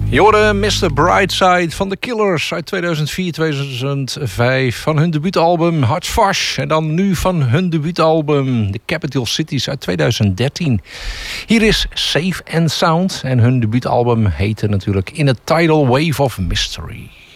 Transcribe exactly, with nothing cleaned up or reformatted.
Je hoorde mister Brightside van The Killers uit tweeduizend vier tweeduizend vijf. Van hun debuutalbum Hartvash. En dan nu van hun debuutalbum The Capital Cities uit tweeduizend dertien. Hier is Safe and Sound. En hun debuutalbum heette natuurlijk In a Tidal Wave of Mystery.